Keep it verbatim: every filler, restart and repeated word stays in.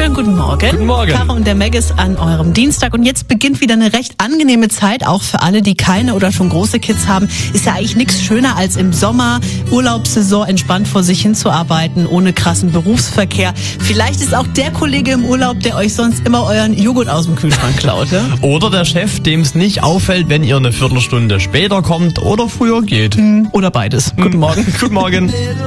Wunderschönen guten Morgen. Guten Morgen. Caro und der Meg ist an eurem Dienstag und jetzt beginnt wieder eine recht angenehme Zeit, auch für alle, die keine oder schon große Kids haben. Ist ja eigentlich nichts schöner als im Sommer, Urlaubssaison, entspannt vor sich hinzuarbeiten, ohne krassen Berufsverkehr. Vielleicht ist auch der Kollege im Urlaub, der euch sonst immer euren Joghurt aus dem Kühlschrank klaut. Ja? Oder der Chef, dem es nicht auffällt, wenn ihr eine Viertelstunde später kommt oder früher geht. Oder beides. Guten Morgen. Guten Morgen.